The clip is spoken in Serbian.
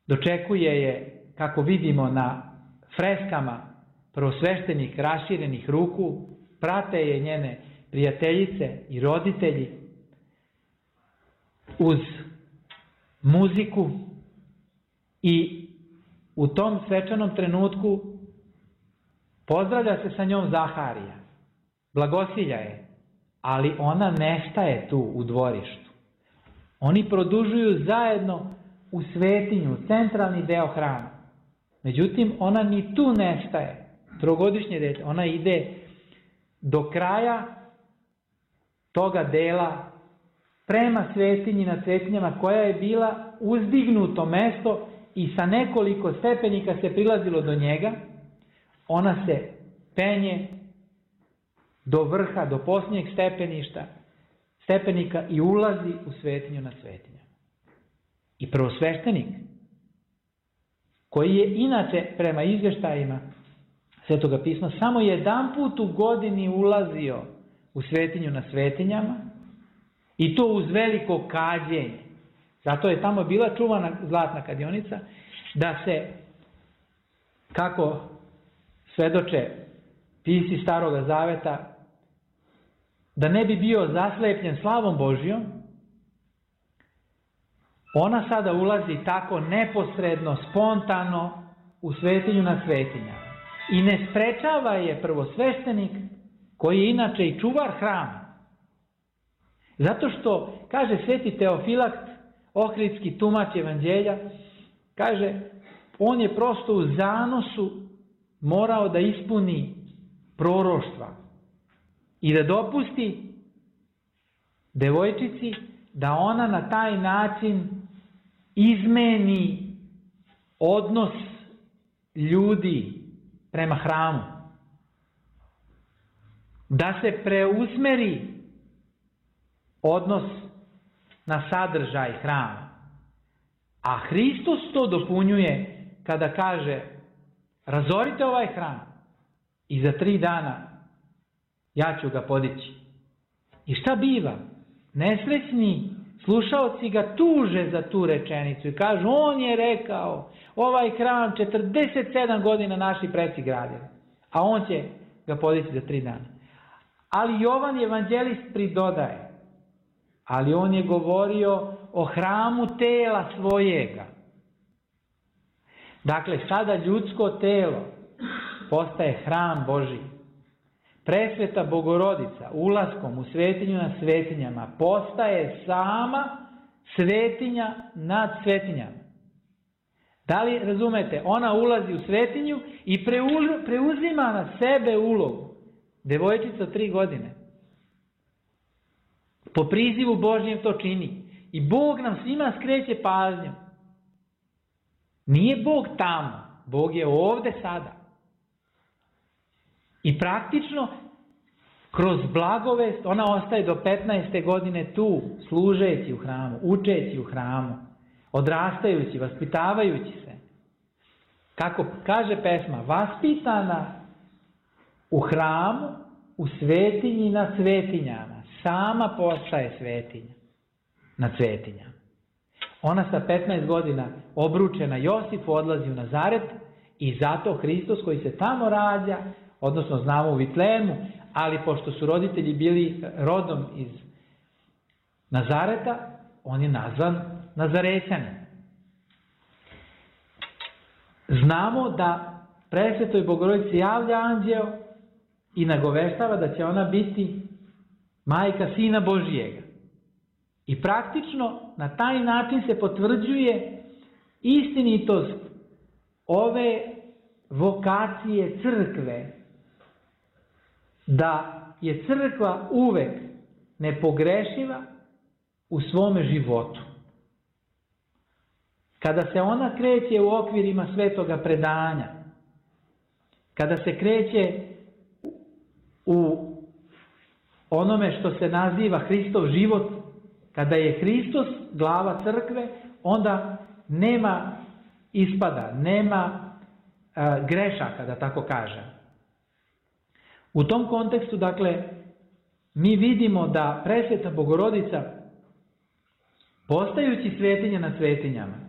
dočekuje je, kako vidimo na freskama, prvosveštenik raširenih ruku, prate je njene prijateljice i roditelji uz muziku i u tom svečanom trenutku pozdravlja se sa njom Zaharija, blagosilja je, ali ona nestaje tu u dvorištu. Oni produžuju zajedno u svetinju, u centralni deo hrama. Međutim, ona ni tu nestaje, trogodišnje dete, ona ide do kraja toga dela prema svetinji nad svetinjama, koja je bila uzdignuto mesto i sa nekoliko stepenika se prilazilo do njega. Ona se penje do vrha, do posljednjeg stepenika i ulazi u svetinju nad svetinjama. I prvosveštenik, koji je inače prema izvještajima Svetoga pisma samo jedanput u godini ulazio u svetinju nad svetinjama, i to uz veliko kađenje. Zato je tamo bila čuvana zlatna kadionica, da se, kako svedoče pisci Staroga Zaveta, da ne bi bio zaslepljen slavom Božjom, ona sada ulazi tako neposredno, spontano u svetinju nad svetinjama. I ne sprečava je prvosveštenik, koji je inače i čuvar hrama. Zato što, kaže sveti Teofilakt, ohridski tumač evanđelja, kaže, on je prosto u zanosu morao da ispuni proroštva i da dopusti devojčici da ona na taj način izmeni odnos ljudi prema hramu. Da se preusmeri odnos na sadržaj hrama. A Hristos to dopunjuje kada kaže, razorite ovaj hram i za 3 dana ja ću ga podići. I šta biva? Nesrećni slušaoci ga tuže za tu rečenicu i kažu, on je rekao, ovaj hram 47 godina naši preci gradili, a on će ga podići za 3 dana. Ali Jovan evanđelist pridodaje, ali on je govorio o hramu tela svojega. Dakle, sada ljudsko telo postaje hram Božji. Presveta Bogorodica ulaskom u svetinju nad svetinjama postaje sama svetinja nad svetinjama. Da li razumete? Ona ulazi u svetinju i preuzima na sebe ulogu. Devojčica od 3 godine. Po prizivu Božjem to čini. I Bog nam svima skreće pažnju. Nije Bog tamo. Bog je ovde sada. I praktično, kroz blagovest, ona ostaje do 15. godine tu, služeći u hramu, učeći u hramu, odrastajući, vaspitavajući se. Kako kaže pesma, vaspitana u hramu, u svetinji nad svetinjama, sama postaje svetinja nad svetinjama. Ona sa 15 godina obručena Josifu odlazi u Nazaret i zato Hristos koji se tamo rađa, odnosno znamo u Vitlemu, ali pošto su roditelji bili rodom iz Nazareta, on je nazvan Nazarećanin. Znamo da presvetoj Bogorodici javlja anđeo i nagoveštava da će ona biti majka Sina Božijega. I praktično na taj način se potvrđuje istinitost ove vokacije crkve, da je crkva uvek nepogrešiva u svome životu. Kada se ona kreće u okvirima svetoga predanja, kada se kreće u onome što se naziva Hristov život, kada je Hristos glava crkve, onda nema ispada, nema grešaka, da tako kažem. U tom kontekstu, dakle, mi vidimo da presveta Bogorodica, postajući svetinja nad svetinjama,